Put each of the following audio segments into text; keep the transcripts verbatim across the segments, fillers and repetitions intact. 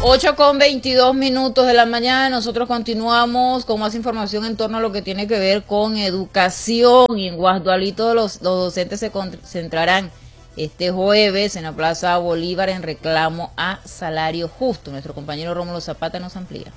ocho con veintidós minutos de la mañana, nosotros continuamos con más información en torno a lo que tiene que ver con educación. Y en Guasdualito los, los docentes se concentrarán este jueves en la Plaza Bolívar en reclamo a salario justo. Nuestro compañero Rómulo Zapata nos amplía.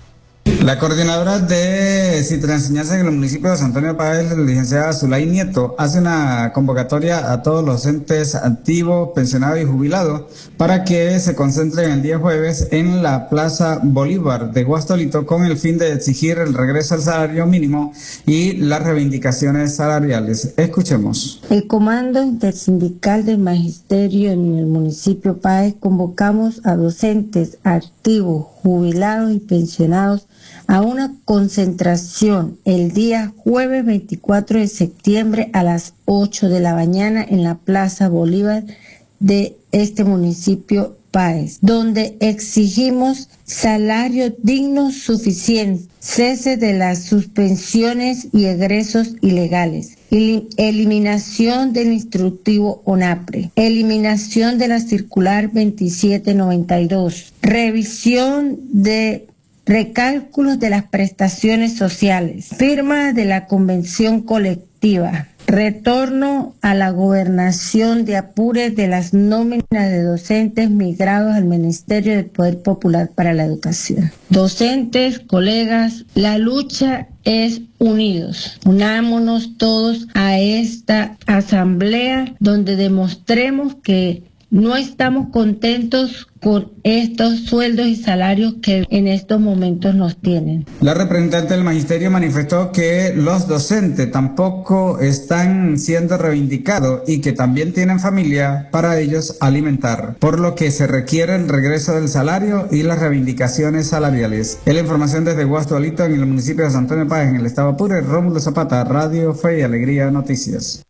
La coordinadora de Citranenseñanza en el municipio de San Antonio Páez, la licenciada Zulay Nieto, hace una convocatoria a todos los docentes activos, pensionados y jubilados para que se concentren el día jueves en la Plaza Bolívar de Guasdualito con el fin de exigir el regreso al salario mínimo y las reivindicaciones salariales. Escuchemos. El Comando Intersindical del Magisterio en el municipio Páez convocamos a docentes activos, jubilados y pensionados a una concentración el día jueves veinticuatro de septiembre a las ocho de la mañana en la Plaza Bolívar de este municipio Páez, donde exigimos salarios dignos suficientes, cese de las suspensiones y egresos ilegales, eliminación del instructivo ONAPRE, eliminación de la circular veintisiete noventa y dos, revisión de recálculos de las prestaciones sociales, firma de la convención colectiva, retorno a la gobernación de Apure de las nóminas de docentes migrados al Ministerio del Poder Popular para la Educación. Docentes, colegas, la lucha es unidos. Unámonos todos a esta asamblea donde demostremos que no estamos contentos con estos sueldos y salarios que en estos momentos nos tienen. La representante del magisterio manifestó que los docentes tampoco están siendo reivindicados y que también tienen familia para ellos alimentar, por lo que se requiere el regreso del salario y las reivindicaciones salariales. Es la información desde Guasdualito en el municipio de San Antonio Páez, en el estado Apure. Rómulo Zapata, Radio Fe y Alegría Noticias.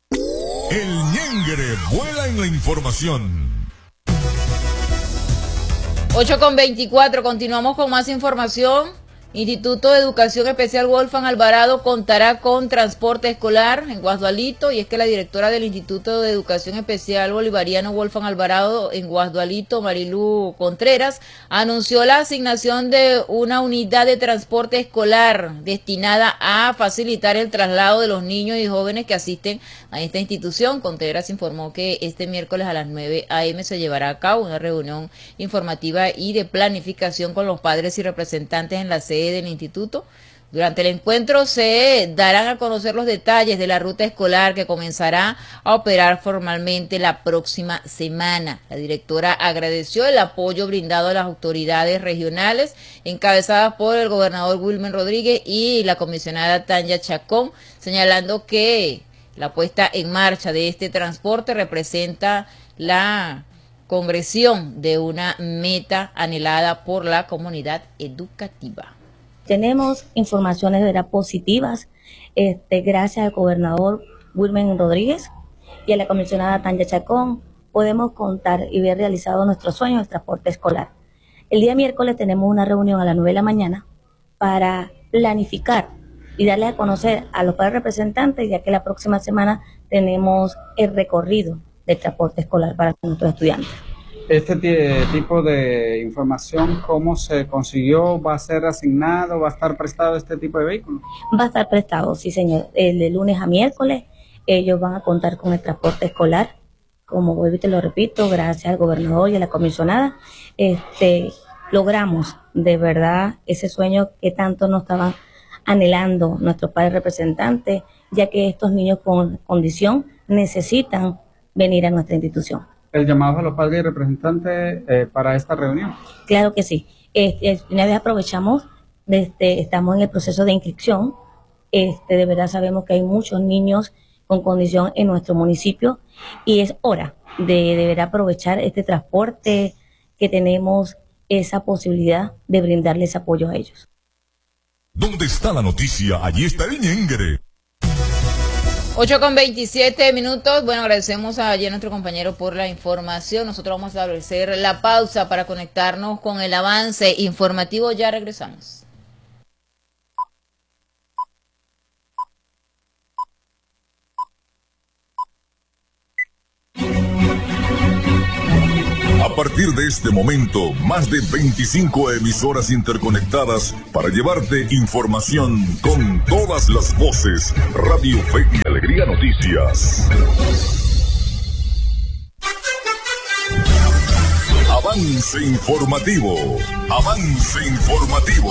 El ñengre vuela en la información. ocho con veinticuatro, continuamos con más información. Instituto de Educación Especial Wolfgang Alvarado contará con transporte escolar en Guasdualito, y es que la directora del Instituto de Educación Especial Bolivariano Wolfgang Alvarado en Guasdualito, Marilú Contreras, anunció la asignación de una unidad de transporte escolar destinada a facilitar el traslado de los niños y jóvenes que asisten a esta institución. Contreras informó que este miércoles a las nueve a eme se llevará a cabo una reunión informativa y de planificación con los padres y representantes en la sede del instituto. Durante el encuentro se darán a conocer los detalles de la ruta escolar que comenzará a operar formalmente la próxima semana. La directora agradeció el apoyo brindado a las autoridades regionales encabezadas por el gobernador Wilmer Rodríguez y la comisionada Tanya Chacón, señalando que la puesta en marcha de este transporte representa la concreción de una meta anhelada por la comunidad educativa. Tenemos informaciones de las positivas, este, gracias al gobernador Wilmer Rodríguez y a la comisionada Tanya Chacón, podemos contar y ver realizado nuestro sueño del transporte escolar. El día miércoles tenemos una reunión a las nueve de la mañana para planificar y darle a conocer a los padres representantes, ya que la próxima semana tenemos el recorrido del transporte escolar para nuestros estudiantes. Este tipo de información, ¿cómo se consiguió? ¿Va a ser asignado? ¿Va a estar prestado este tipo de vehículos? Va a estar prestado, sí señor. El de lunes a miércoles ellos van a contar con el transporte escolar. Como vuelvo y te lo repito, gracias al gobernador y a la comisionada, este, logramos de verdad ese sueño que tanto nos estaban anhelando nuestros padres representantes, ya que estos niños con condición necesitan venir a nuestra institución. ¿El llamado a los padres y representantes eh, para esta reunión? Claro que sí. Este, una vez aprovechamos, este, estamos en el proceso de inscripción. Este, de verdad sabemos que hay muchos niños con condición en nuestro municipio y es hora de, de verdad aprovechar este transporte que tenemos, esa posibilidad de brindarles apoyo a ellos. ¿Dónde está la noticia? Allí está el ñengre. ocho con veintisiete minutos. Bueno, agradecemos a allí a nuestro compañero por la información. Nosotros vamos a establecer la pausa para conectarnos con el avance informativo. Ya regresamos. A partir de este momento, más de veinticinco emisoras interconectadas para llevarte información con todas las voces. Radio Fe y Alegría Noticias. Avance informativo. Avance informativo.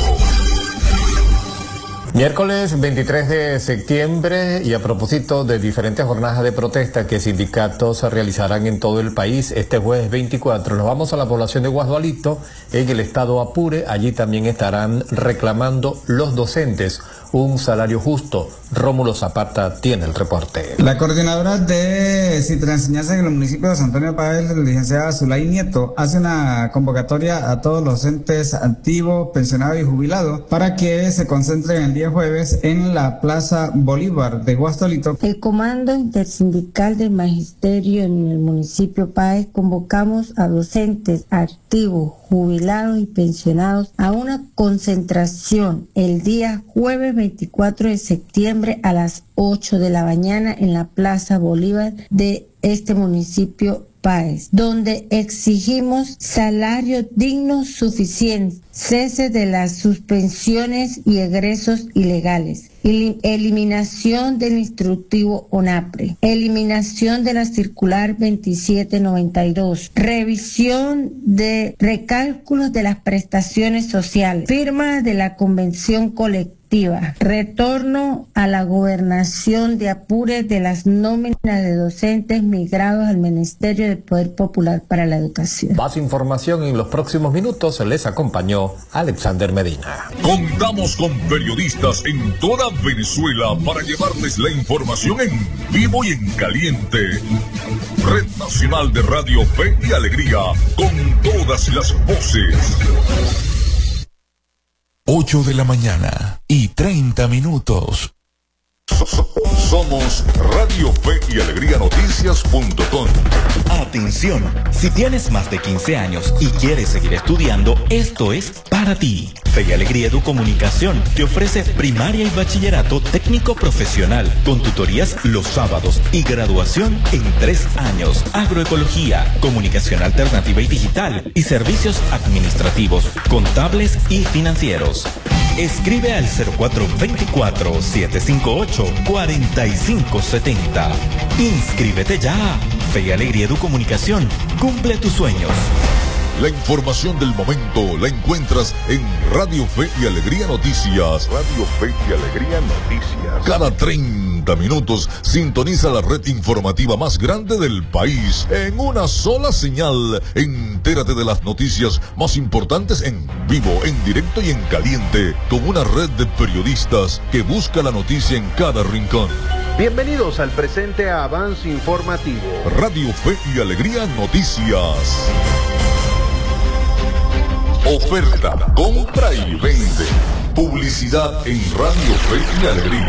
Miércoles veintitrés de septiembre, y a propósito de diferentes jornadas de protesta que sindicatos realizarán en todo el país, este jueves veinticuatro nos vamos a la población de Guasdualito, en el estado Apure. Allí también estarán reclamando los docentes un salario justo. Rómulo Zapata tiene el reporte. La coordinadora de Citranenseñanza en el municipio de San Antonio Páez, la licenciada Zulay Nieto, hace una convocatoria a todos los docentes activos, pensionados y jubilados para que se concentren el día jueves en la Plaza Bolívar de Guasdualito. El Comando Intersindical del Magisterio en el municipio Páez convocamos a docentes activos, jubilados y pensionados a una concentración el día jueves veinticuatro de septiembre a las ocho de la mañana en la Plaza Bolívar de este municipio Páez, donde exigimos salarios dignos suficientes, cese de las suspensiones y egresos ilegales, eliminación del instructivo ONAPRE, eliminación de la circular veintisiete noventa y dos, revisión de recálculos de las prestaciones sociales, firma de la convención colectiva, retorno a la gobernación de Apure de las nóminas de docentes migrados al Ministerio del Poder Popular para la Educación. Más información en los próximos minutos. Les acompañó Alexander Medina. Contamos con periodistas en toda Venezuela para llevarles la información en vivo y en caliente. Red Nacional de Radio Fe y Alegría, con todas las voces. ocho de la mañana y treinta minutos. Somos Radio Fe y Alegría Noticias punto com. Atención, si tienes más de quince años y quieres seguir estudiando, esto es para ti. Fe y Alegría Educomunicación te ofrece primaria y bachillerato técnico profesional con tutorías los sábados y graduación en tres años. Agroecología, comunicación alternativa y digital y servicios administrativos, contables y financieros. Escribe al cero cuatro dos cuatro, siete cinco ocho, cuatro cinco siete cero. Inscríbete ya. Fe y Alegría Educomunicación. Cumple tus sueños. La información del momento la encuentras en Radio Fe y Alegría Noticias. Radio Fe y Alegría Noticias. Cada treinta minutos sintoniza la red informativa más grande del país en una sola señal. Entérate de las noticias más importantes en vivo, en directo y en caliente, con una red de periodistas que busca la noticia en cada rincón. Bienvenidos al presente avance informativo. Radio Fe y Alegría Noticias. Oferta, compra y vende. Publicidad en Radio Fe y Alegría.